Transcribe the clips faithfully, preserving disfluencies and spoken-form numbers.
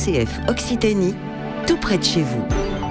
C F Occitanie, tout près de chez vous.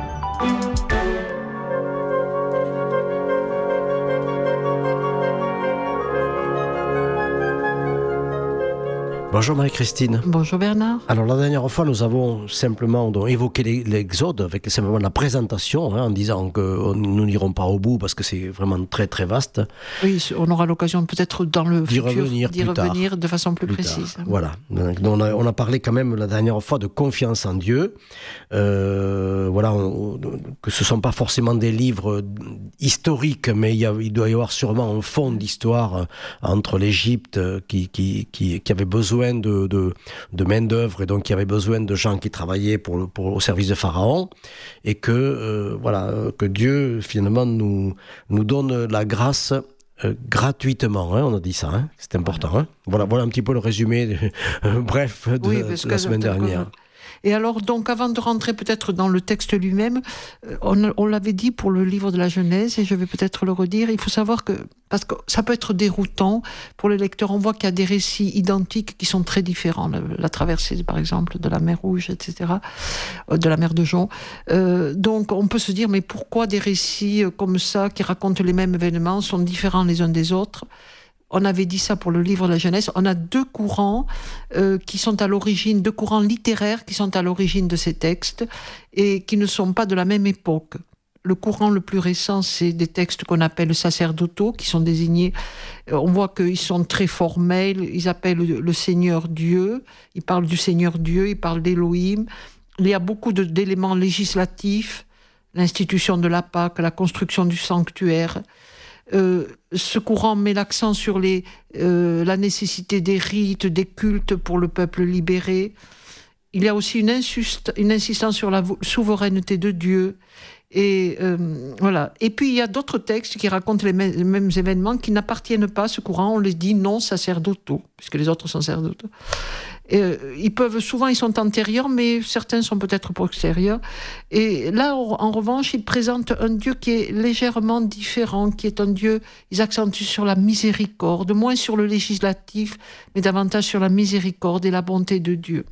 Bonjour Marie-Christine. Bonjour Bernard. Alors la dernière fois, nous avons simplement donc, évoqué l'Exode avec simplement la présentation, hein, en disant que nous n'irons pas au bout parce que c'est vraiment très très vaste. Oui, on aura l'occasion peut-être dans le d'y futur revenir, d'y revenir de façon plus, plus précise. Tard. Voilà. Donc, on, a, on a parlé quand même la dernière fois de confiance en Dieu. Euh, voilà, on, que ce ne sont pas forcément des livres historiques, mais il, y a, il doit y avoir sûrement un fond d'histoire entre l'Égypte qui, qui, qui, qui avait besoin De, de, de main-d'œuvre et donc il y avait besoin de gens qui travaillaient pour, pour, au service de Pharaon et que, euh, voilà, que Dieu finalement nous, nous donne la grâce euh, gratuitement, hein, on a dit ça, hein, c'est important. Hein. Voilà, voilà un petit peu le résumé euh, bref de, oui, de la semaine dernière. Que... Et alors, donc, avant de rentrer peut-être dans le texte lui-même, on, on l'avait dit pour le livre de la Genèse, et je vais peut-être le redire, il faut savoir que, parce que ça peut être déroutant pour les lecteurs, on voit qu'il y a des récits identiques qui sont très différents, la, la traversée, par exemple, de la mer Rouge, et cetera, de la mer de Jonc. Euh, donc, on peut se dire, mais pourquoi des récits comme ça, qui racontent les mêmes événements, sont différents les uns des autres ? On avait dit ça pour le livre de la Genèse. On a deux courants euh, qui sont à l'origine, deux courants littéraires qui sont à l'origine de ces textes et qui ne sont pas de la même époque. Le courant le plus récent, c'est des textes qu'on appelle sacerdotaux, qui sont désignés. On voit qu'ils sont très formels. Ils appellent le Seigneur Dieu. Ils parlent du Seigneur Dieu. Ils parlent d'Élohim. Il y a beaucoup de, d'éléments législatifs, l'institution de la Pâque, la construction du sanctuaire. Euh, ce courant met l'accent sur les, euh, la nécessité des rites, des cultes pour le peuple libéré. Il y a aussi une, insust- une insistance sur la souveraineté de Dieu. Et, euh, voilà. Et puis il y a d'autres textes qui racontent les, m- les mêmes événements qui n'appartiennent pas à ce courant. On les dit non sacerdotaux, puisque les autres sont sacerdotaux. Et, euh, ils peuvent, souvent ils sont antérieurs, mais certains sont peut-être postérieurs. Et là, en revanche, ils présentent un Dieu qui est légèrement différent, qui est un Dieu, ils accentuent sur la miséricorde, moins sur le législatif, mais davantage sur la miséricorde et la bonté de Dieu.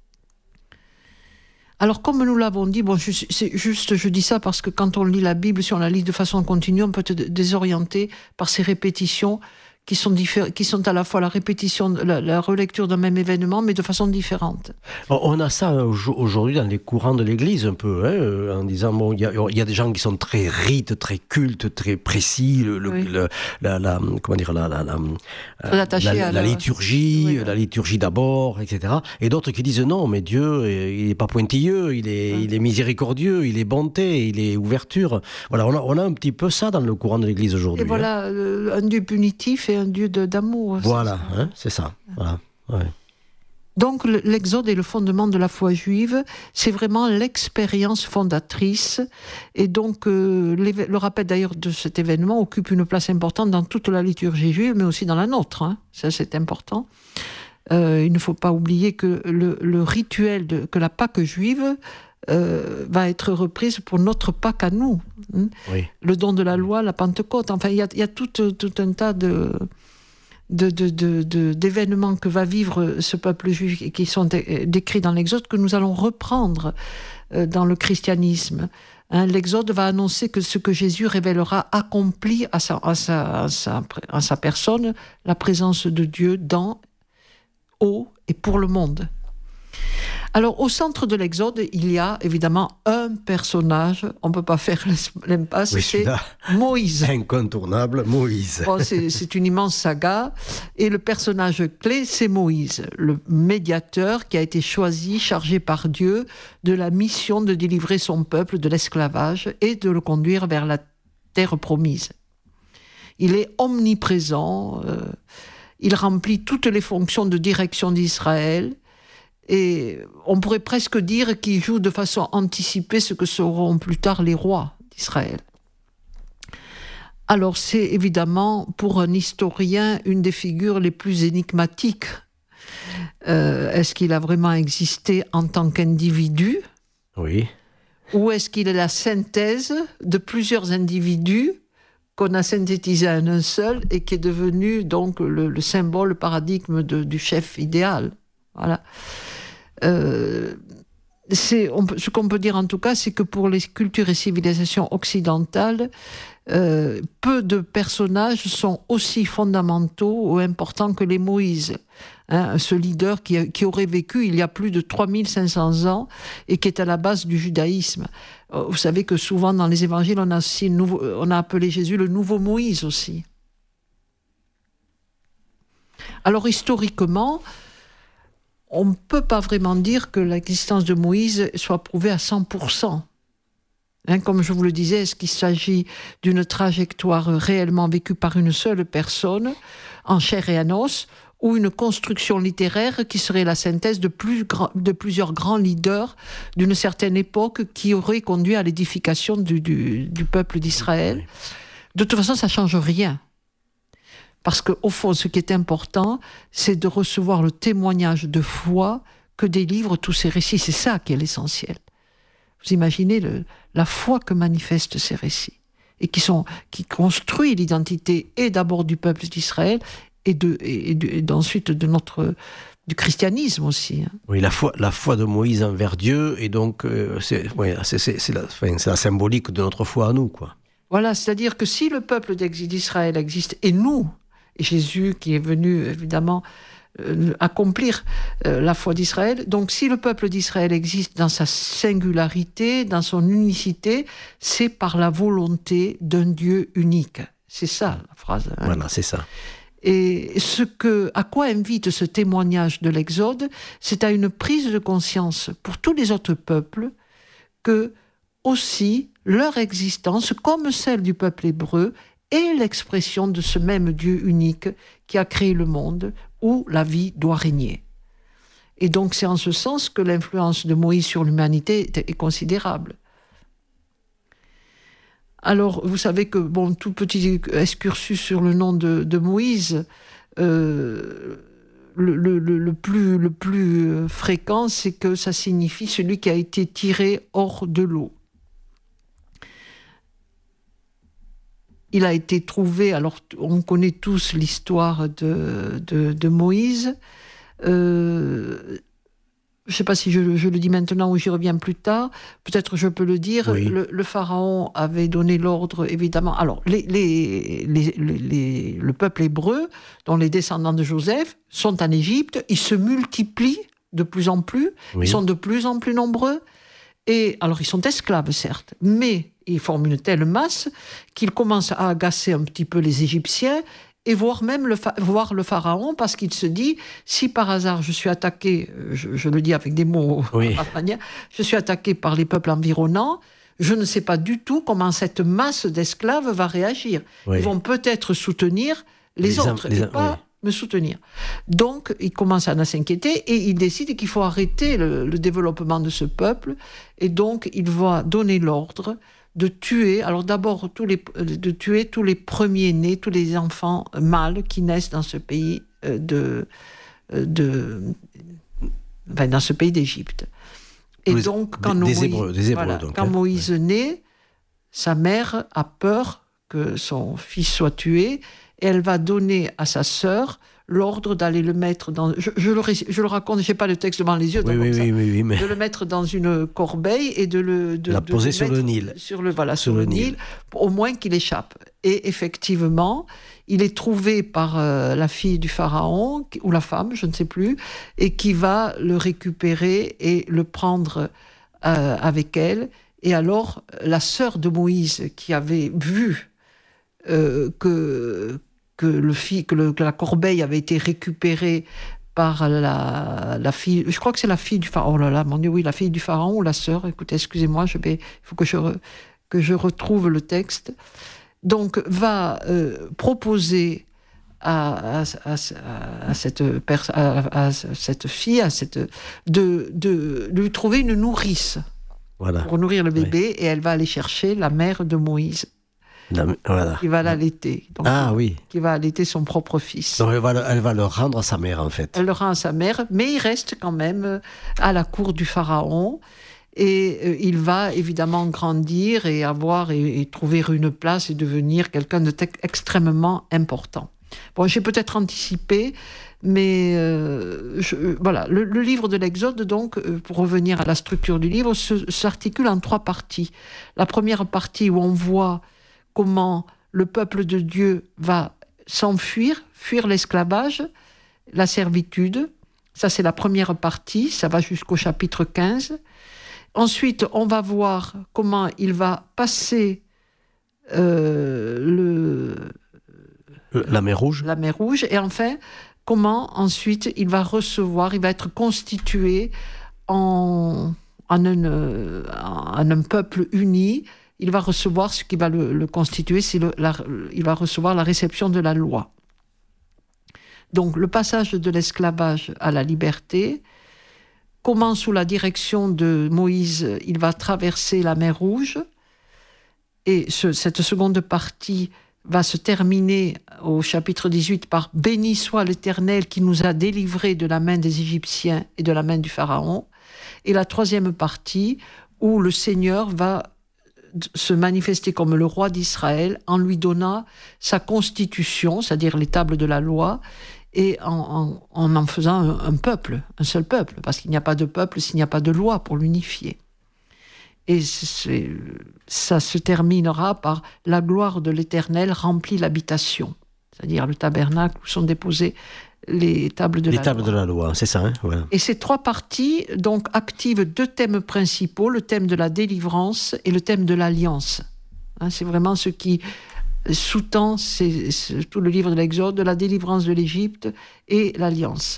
Alors, comme nous l'avons dit, bon, je, c'est juste, je dis ça parce que quand on lit la Bible, si on la lit de façon continue, on peut être désorienté par ces répétitions qui sont, diffé- qui sont à la fois la répétition, la, la relecture d'un même événement, mais de façon différente. On a ça aujourd'hui dans les courants de l'Église un peu, hein, en disant, bon, il y, y a des gens qui sont très rites, très cultes, très précis, le, oui. le, la, la, comment dire, la, la, la, la, la, la liturgie, oui, oui. la liturgie d'abord, et cetera. Et d'autres qui disent non, mais Dieu, il n'est pas pointilleux, il est, oui. il est miséricordieux, il est bonté, il est ouverture. Voilà, on a, on a un petit peu ça dans le courant de l'Église aujourd'hui. Et voilà, hein. Un Dieu punitif et un Dieu de, d'amour. Voilà, c'est ça. Hein, c'est ça. Voilà, ouais. Donc l'Exode est le fondement de la foi juive, c'est vraiment l'expérience fondatrice. Et donc euh, le rappel d'ailleurs de cet événement occupe une place importante dans toute la liturgie juive, mais aussi dans la nôtre. Hein. Ça c'est important. Euh, il ne faut pas oublier que le, le rituel, de, que la Pâque juive euh, va être reprise pour notre Pâque à nous. Hein. Oui. Le don de la loi, la Pentecôte. Enfin, il y a, y a tout, tout un tas de... De, de, de, de, d'événements que va vivre ce peuple juif et qui sont dé, décrits dans l'Exode, que nous allons reprendre euh, dans le christianisme. Hein, L'Exode va annoncer que ce que Jésus révélera accomplit à sa, à sa, à sa, à sa personne la présence de Dieu dans, au et pour le monde. Alors, au centre de l'Exode, il y a évidemment un personnage, on ne peut pas faire l'impasse, oui, c'est Moïse. Incontournable, Moïse. Bon, c'est, c'est une immense saga, et le personnage clé, c'est Moïse, le médiateur qui a été choisi, chargé par Dieu, de la mission de délivrer son peuple de l'esclavage et de le conduire vers la terre promise. Il est omniprésent, euh, il remplit toutes les fonctions de direction d'Israël, et on pourrait presque dire qu'il joue de façon anticipée ce que seront plus tard les rois d'Israël. Alors c'est évidemment, pour un historien, une des figures les plus énigmatiques. Euh, est-ce qu'il a vraiment existé en tant qu'individu ? Oui. Ou est-ce qu'il est la synthèse de plusieurs individus qu'on a synthétisé en un seul et qui est devenu donc le, le symbole, le paradigme de, du chef idéal ? Voilà. Euh, c'est, on peut, ce qu'on peut dire en tout cas, c'est que pour les cultures et civilisations occidentales, euh, peu de personnages sont aussi fondamentaux ou importants que les Moïse. Hein, ce leader qui, qui aurait vécu il y a plus de trois mille cinq cents ans et qui est à la base du judaïsme. Vous savez que souvent dans les évangiles, on a, aussi nouveau, on a appelé Jésus le nouveau Moïse aussi. Alors historiquement, on ne peut pas vraiment dire que l'existence de Moïse soit prouvée à cent pour cent. Hein, comme je vous le disais, est-ce qu'il s'agit d'une trajectoire réellement vécue par une seule personne, en chair et en os, ou une construction littéraire qui serait la synthèse de, plus gra- de plusieurs grands leaders d'une certaine époque qui aurait conduit à l'édification du, du, du peuple d'Israël. De toute façon, ça ne change rien. Parce qu'au fond, ce qui est important, c'est de recevoir le témoignage de foi que délivrent tous ces récits. C'est ça qui est l'essentiel. Vous imaginez le, la foi que manifestent ces récits et qui, sont, qui construit l'identité et d'abord du peuple d'Israël et, de, et, de, et ensuite de notre, du christianisme aussi. Hein. Oui, la foi, la foi de Moïse envers Dieu, et donc euh, c'est, ouais, c'est, c'est, c'est, la, enfin, c'est la symbolique de notre foi à nous, quoi. Voilà, c'est-à-dire que si le peuple d'Israël existe, et nous, et Jésus qui est venu évidemment euh, accomplir euh, la foi d'Israël, donc si le peuple d'Israël existe dans sa singularité, dans son unicité, c'est par la volonté d'un Dieu unique. C'est ça la phrase. Hein. Voilà, c'est ça. Et ce que, à quoi invite ce témoignage de l'Exode, c'est à une prise de conscience pour tous les autres peuples que aussi leur existence, comme celle du peuple hébreu, est l'expression de ce même Dieu unique qui a créé le monde où la vie doit régner. Et donc c'est en ce sens que l'influence de Moïse sur l'humanité est, est considérable. Alors, vous savez que, bon, tout petit excursus sur le nom de, de Moïse, euh, le, le, le, plus, le plus fréquent, c'est que ça signifie celui qui a été tiré hors de l'eau. Il a été trouvé, alors on connaît tous l'histoire de, de, de Moïse. Euh, je ne sais pas si je, je le dis maintenant ou j'y reviens plus tard. Peut-être je peux le dire. Oui. Le, le pharaon avait donné l'ordre, évidemment. Alors, les, les, les, les, le peuple hébreu, dont les descendants de Joseph, sont en Égypte. Ils se multiplient de plus en plus. Oui. Ils sont de plus en plus nombreux. Et alors, ils sont esclaves, certes, mais ils forment une telle masse qu'ils commencent à agacer un petit peu les Égyptiens et voire même le, fa- voir le pharaon, parce qu'il se dit, si par hasard je suis attaqué, je, je le dis avec des mots oui. à manière, je suis attaqué par les peuples environnants, je ne sais pas du tout comment cette masse d'esclaves va réagir. Oui. Ils vont peut-être soutenir les, les autres, am- les et am- pas oui. me soutenir. Donc, il commence à s'inquiéter et il décide qu'il faut arrêter le, le développement de ce peuple. Et donc, il va donner l'ordre de tuer, alors d'abord tous les, de tuer tous les premiers-nés, tous les enfants mâles qui naissent dans ce pays de, de, enfin, dans ce pays d'Égypte. Et les, donc, quand, des, Moïse, des Hébreux, des Hébreux, voilà, donc, quand hein. Moïse ouais. naît, sa mère a peur que son fils soit tué, et elle va donner à sa sœur l'ordre d'aller le mettre dans... Je, je, le, je le raconte, je n'ai pas le texte devant les yeux, oui, donc oui, ça, oui, oui, oui, mais... de le mettre dans une corbeille et de le... De, la de poser le sur le Nil. Sur le, voilà, sur sur le le Nil, Nil. au moins qu'il échappe. Et effectivement, il est trouvé par euh, la fille du pharaon, ou la femme, je ne sais plus, et qui va le récupérer et le prendre euh, avec elle. Et alors, la sœur de Moïse, qui avait vu euh, que... Que, le fi, que, le, que la corbeille avait été récupérée par la, la fille, je crois que c'est la fille du pharaon, oh là là, mon Dieu, oui, la fille du pharaon ou la sœur, écoutez, excusez-moi, je vais, il faut que je, re, que je retrouve le texte, donc va euh, proposer à, à, à, à, cette pers- à, à cette fille, à cette, de, de, de lui trouver une nourrice voilà. pour nourrir le bébé, oui. Et elle va aller chercher la mère de Moïse. La, voilà. Qui va l'allaiter. Donc, ah oui. Qui va allaiter son propre fils. Donc elle va, le, elle va le rendre à sa mère, en fait. Elle le rend à sa mère, mais il reste quand même à la cour du pharaon. Et euh, il va évidemment grandir et avoir et, et trouver une place et devenir quelqu'un d'extrêmement important. Bon, j'ai peut-être anticipé, Mais euh, je, voilà, le, le livre de l'Exode, donc, euh, pour revenir à la structure du livre, se, s'articule en trois parties. La première partie où on voit comment le peuple de Dieu va s'enfuir, fuir l'esclavage, la servitude. Ça, c'est la première partie, ça va jusqu'au chapitre quinze. Ensuite, on va voir comment il va passer euh, le... La mer Rouge. La mer Rouge. Et enfin, comment ensuite il va recevoir, il va être constitué en, en, un, en un peuple uni. Il va recevoir ce qui va le, le constituer, c'est le, la, il va recevoir la réception de la loi. Donc le passage de l'esclavage à la liberté, comment sous la direction de Moïse, il va traverser la mer Rouge, et ce, cette seconde partie va se terminer au chapitre dix-huit par « Béni soit l'Éternel qui nous a délivrés de la main des Égyptiens et de la main du Pharaon », et la troisième partie où le Seigneur va se manifester comme le roi d'Israël en lui donnant sa constitution, c'est-à-dire les tables de la loi, et en en, en, en faisant un, un peuple, un seul peuple, parce qu'il n'y a pas de peuple s'il n'y a pas de loi pour l'unifier. Et c'est, ça se terminera par « La gloire de l'Éternel remplit l'habitation », c'est-à-dire le tabernacle où sont déposées les tables de les la tables loi. de la loi, c'est ça, hein, voilà. Et ces trois parties donc activent deux thèmes principaux, le thème de la délivrance et le thème de l'alliance. Hein, c'est vraiment ce qui sous-tend c'est, c'est tout le livre de l'Exode, la délivrance de l'Égypte et l'alliance.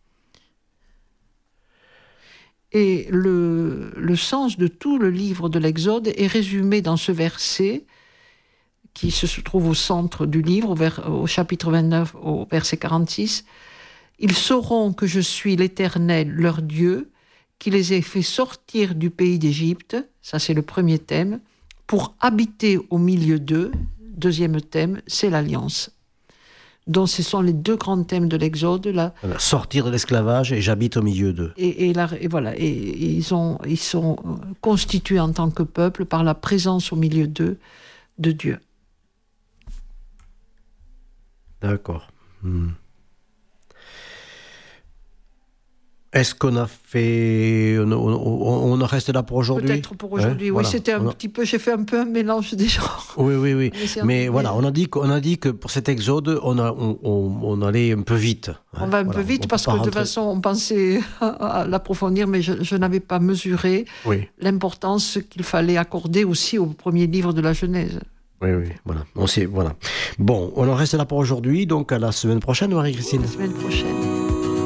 Et le, le sens de tout le livre de l'Exode est résumé dans ce verset qui se trouve au centre du livre, au, vers, au chapitre vingt-neuf, au verset quarante-six. « Ils sauront que je suis l'Éternel, leur Dieu, qui les ai fait sortir du pays d'Égypte », ça c'est le premier thème, « pour habiter au milieu d'eux », deuxième thème, c'est l'alliance. Donc ce sont les deux grands thèmes de l'Exode. Là. Sortir de l'esclavage et j'habite au milieu d'eux. Et, et, la, et voilà, et, et ils, ont, ils sont constitués en tant que peuple par la présence au milieu d'eux de Dieu. D'accord. Hmm. Est-ce qu'on a fait... On, on, on en reste là pour aujourd'hui ? Peut-être pour aujourd'hui, hein, oui. Voilà. C'était un a... petit peu... J'ai fait un peu un mélange des genres. Oui, oui, oui. Mais, Mais voilà, peu... on a, dit qu'on a dit que pour cet exode, on, a, on, on, on allait un peu vite. Hein, on va un voilà, peu vite parce que rentrer... de toute façon, on pensait à l'approfondir, mais je, je n'avais pas mesuré oui. l'importance qu'il fallait accorder aussi au premier livre de la Genèse. Oui, oui, voilà. On sait, voilà. Bon, on en reste là pour aujourd'hui, donc à la semaine prochaine, Marie-Christine. La semaine prochaine.